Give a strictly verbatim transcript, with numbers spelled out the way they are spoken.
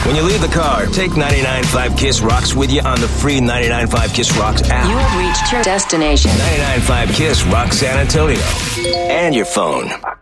When you leave the car, take ninety-nine point five KISS Rocks with you on the free ninety-nine point five KISS Rocks app. You have reached your destination. ninety-nine point five KISS Rocks San Antonio. And your phone.